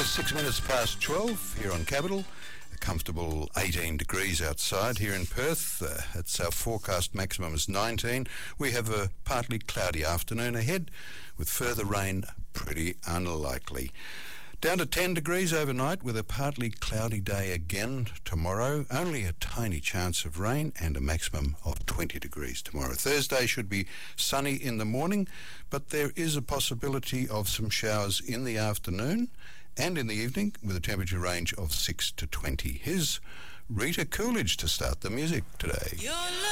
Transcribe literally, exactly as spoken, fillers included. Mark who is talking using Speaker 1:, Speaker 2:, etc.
Speaker 1: Six minutes past twelve here on Capital. A comfortable eighteen degrees outside here in Perth. Uh, it's our forecast maximum is nineteen. We have a partly cloudy afternoon ahead with further rain pretty unlikely. Down to ten degrees overnight with a partly cloudy day again tomorrow. Only a tiny chance of rain and a maximum of twenty degrees tomorrow. Thursday should be sunny in the morning, but there is a possibility of some showers in the afternoon and in the evening with a temperature range of six to twenty. Here's Rita Coolidge to start the music today.